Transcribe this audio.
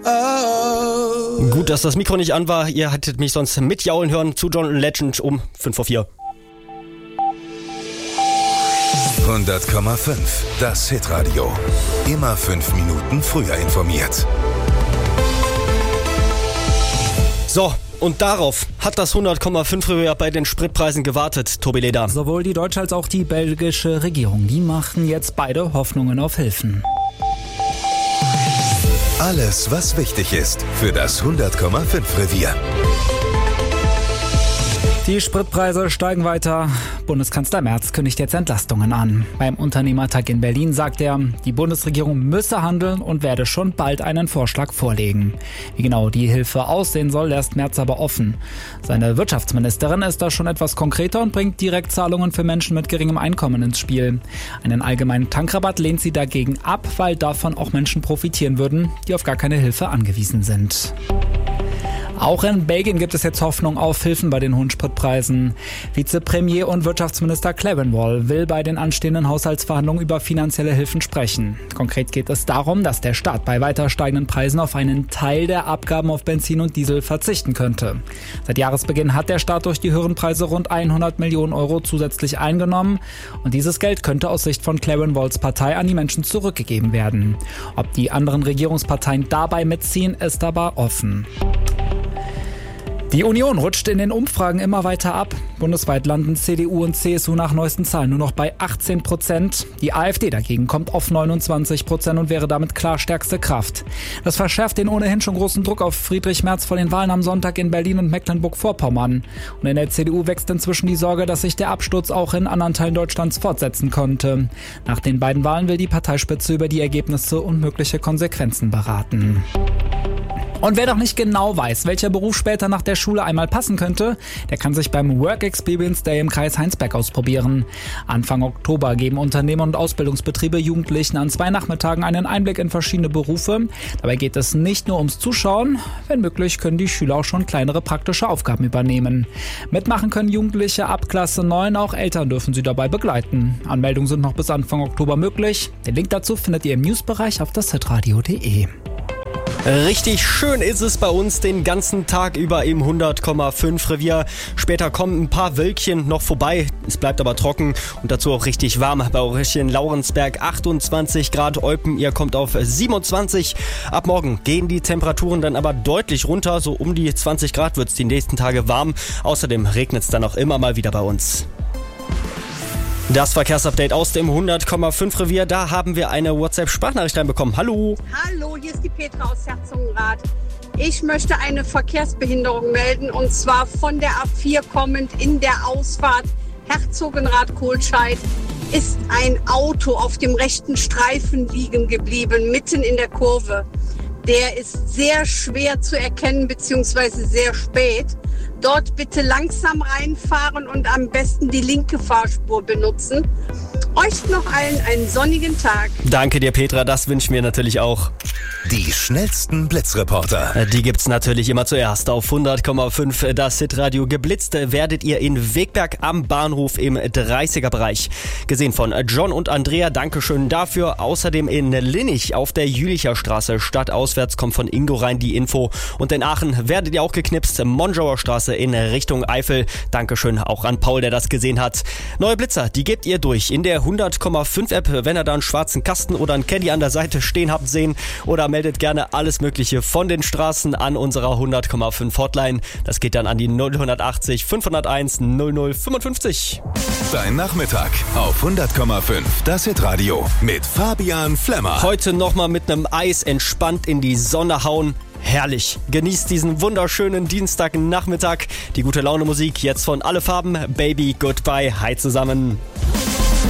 Gut, dass das Mikro nicht an war. Ihr hättet mich sonst mitjaulen hören zu John Legend um 5:04. 100,5. Das Hitradio. Immer 5 Minuten früher informiert. So, und darauf hat das 100,5 früher bei den Spritpreisen gewartet, Tobi Leder. Sowohl die deutsche als auch die belgische Regierung, die machen jetzt beide Hoffnungen auf Hilfen. Alles, was wichtig ist für das 100,5 Revier. Die Spritpreise steigen weiter. Bundeskanzler Merz kündigt jetzt Entlastungen an. Beim Unternehmertag in Berlin sagt er, die Bundesregierung müsse handeln und werde schon bald einen Vorschlag vorlegen. Wie genau die Hilfe aussehen soll, lässt Merz aber offen. Seine Wirtschaftsministerin ist da schon etwas konkreter und bringt Direktzahlungen für Menschen mit geringem Einkommen ins Spiel. Einen allgemeinen Tankrabatt lehnt sie dagegen ab, weil davon auch Menschen profitieren würden, die auf gar keine Hilfe angewiesen sind. Auch in Belgien gibt es jetzt Hoffnung auf Hilfen bei den hohen Spritpreisen. Vizepremier und Wirtschaftsminister Clevenwall will bei den anstehenden Haushaltsverhandlungen über finanzielle Hilfen sprechen. Konkret geht es darum, dass der Staat bei weiter steigenden Preisen auf einen Teil der Abgaben auf Benzin und Diesel verzichten könnte. Seit Jahresbeginn hat der Staat durch die höheren Preise rund 100 Millionen Euro zusätzlich eingenommen. Und dieses Geld könnte aus Sicht von Clevenwalls Partei an die Menschen zurückgegeben werden. Ob die anderen Regierungsparteien dabei mitziehen, ist aber offen. Die Union rutscht in den Umfragen immer weiter ab. Bundesweit landen CDU und CSU nach neuesten Zahlen nur noch bei 18%. Die AfD dagegen kommt auf 29% und wäre damit klar stärkste Kraft. Das verschärft den ohnehin schon großen Druck auf Friedrich Merz vor den Wahlen am Sonntag in Berlin und Mecklenburg-Vorpommern. Und in der CDU wächst inzwischen die Sorge, dass sich der Absturz auch in anderen Teilen Deutschlands fortsetzen könnte. Nach den beiden Wahlen will die Parteispitze über die Ergebnisse und mögliche Konsequenzen beraten. Und wer doch nicht genau weiß, welcher Beruf später nach der Schule einmal passen könnte, der kann sich beim Work Experience Day im Kreis Heinsberg ausprobieren. Anfang Oktober geben Unternehmen und Ausbildungsbetriebe Jugendlichen an 2 Nachmittagen einen Einblick in verschiedene Berufe. Dabei geht es nicht nur ums Zuschauen. Wenn möglich, können die Schüler auch schon kleinere praktische Aufgaben übernehmen. Mitmachen können Jugendliche ab Klasse 9, auch Eltern dürfen sie dabei begleiten. Anmeldungen sind noch bis Anfang Oktober möglich. Den Link dazu findet ihr im Newsbereich auf dashitradio.de. Richtig schön ist es bei uns den ganzen Tag über im 100,5 Revier. Später kommen ein paar Wölkchen noch vorbei. Es bleibt aber trocken und dazu auch richtig warm. Bei euch in Laurensberg 28 Grad, Eupen, ihr kommt auf 27. Ab morgen gehen die Temperaturen dann aber deutlich runter. So um die 20 Grad wird es die nächsten Tage warm. Außerdem regnet es dann auch immer mal wieder bei uns. Das Verkehrsupdate aus dem 100,5 Revier. Da haben wir eine WhatsApp-Sprachnachricht reinbekommen. Hallo. Hallo, hier ist die Petra aus Herzogenrath. Ich möchte eine Verkehrsbehinderung melden und zwar von der A4 kommend in der Ausfahrt Herzogenrath-Kohlscheid ist ein Auto auf dem rechten Streifen liegen geblieben, mitten in der Kurve. Der ist sehr schwer zu erkennen bzw. sehr spät. Dort bitte langsam reinfahren und am besten die linke Fahrspur benutzen. Euch noch allen einen sonnigen Tag. Danke dir, Petra, das wünschen wir natürlich auch. Die schnellsten Blitzreporter. Die gibt's natürlich immer zuerst auf 100,5. Das Hitradio geblitzt werdet ihr in Wegberg am Bahnhof im 30er-Bereich. Gesehen von John und Andrea, Dankeschön dafür. Außerdem in Linnich auf der Jülicher Straße. Stadtauswärts kommt von Ingo rein die Info. Und in Aachen werdet ihr auch geknipst. Monschauer Straße in Richtung Eifel. Dankeschön auch an Paul, der das gesehen hat. Neue Blitzer, die gebt ihr durch in der 100,5 App, wenn ihr da einen schwarzen Kasten oder einen Caddy an der Seite stehen habt sehen, oder meldet gerne alles Mögliche von den Straßen an unserer 100,5 Hotline. Das geht dann an die 0180 501 0055. Dein Nachmittag auf 100,5. Das Hitradio mit Fabian Flemmer. Heute nochmal mit einem Eis entspannt in die Sonne hauen. Herrlich. Genießt diesen wunderschönen Dienstagnachmittag. Die gute Laune Musik jetzt von Alle Farben. Baby, Goodbye. Hi zusammen.